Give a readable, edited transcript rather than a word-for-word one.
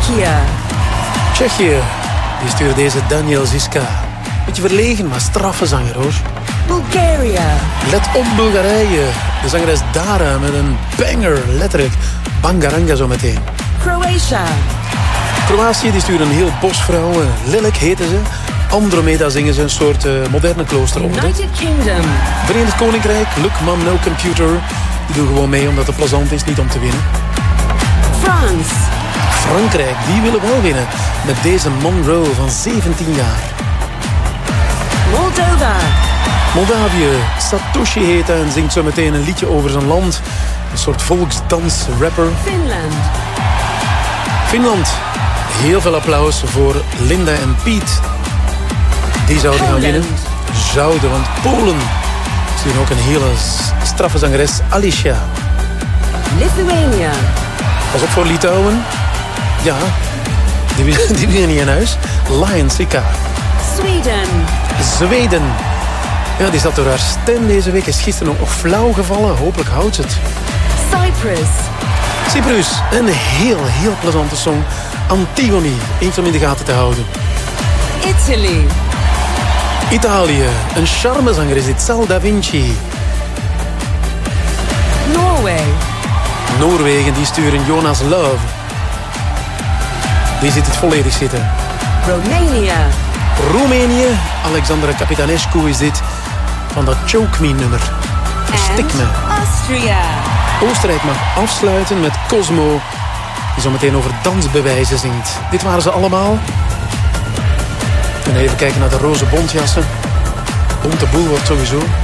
Tsjechië, die stuurde deze Daniel Ziska. Beetje verlegen, maar straffe zanger hoor. Bulgaria. Let op Bulgarije. De zangeres Dara met een banger, letterlijk. Bangaranga zo meteen. Croatia. Kroatië die stuurde een heel bos vrouwen. Lilik heten ze. Andromeda zingen ze, een soort moderne kloosteroptocht. United Kingdom. Verenigd Koninkrijk, Look Mom No Computer. Die doen gewoon mee omdat het plezant is, niet om te winnen. France. Frankrijk, die willen wel winnen. Met deze Monroe van 17 jaar. Moldova. Moldavië, Satoshi heet hij en zingt zo meteen een liedje over zijn land. Een soort volksdans-rapper. Finland. Finland, heel veel applaus voor Linda en Piet. Die zouden gaan winnen. Zouden, want Polen sturen ook een hele straffe zangeres, Alicia. Lithuania. Pas op voor Litouwen. Ja, die winnen niet in huis. Lion Sika. Sweden. Zweden. Ja, die zat door haar stem deze week. Is gisteren ook nog flauw gevallen. Hopelijk houdt ze het. Cyprus. Cyprus, een heel plezante song. Antigone, eentje om in de gaten te houden. Italy. Italië, een charmezanger is dit, Sal Da Vinci. Norway. Noorwegen, die sturen Jonas Love. Die ziet het volledig zitten. Romania. Roemenië, Alexandra Capitanescu is dit. Van dat Choke Me nummer. Stik me. Austria. Oostenrijk mag afsluiten met Cosmo. Die zo meteen over dansbewijzen zingt. Dit waren ze allemaal. En even kijken naar de roze bontjassen. Bonte boel wordt sowieso.